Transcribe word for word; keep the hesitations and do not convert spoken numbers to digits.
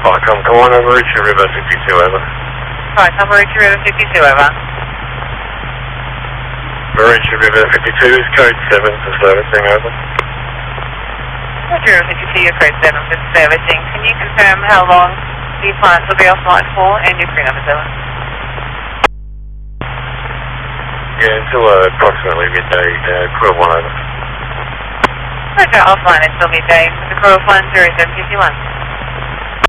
Falcon, come on over Mauritius River fifty-two, over. Falcon, Mauritius River fifty-two, over. Mauritius River fifty-two is code seven for servicing, over. Mauritius River fifty-two, your code seven for servicing. Can you confirm how long the appliance will be offline for and your crew numbers, over? Yeah, until uh, approximately midday, uh, crew one, over. Okay, offline until midday. The crew offline zero seven fifty-one.